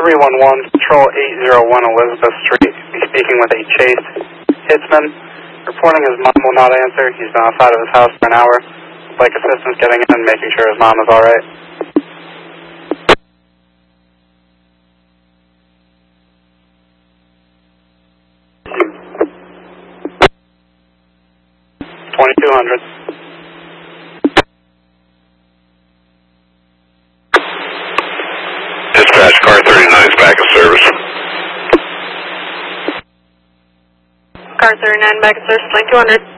311, Patrol 801 Elizabeth Street. He's speaking with a Chase Hitzman. Reporting his mom will not answer. He's been outside of his house for an hour. Would like assistance getting in and making sure his mom is alright. $2,200. Dispatch, car 39 is back in service. Car 39 back in service, 2200.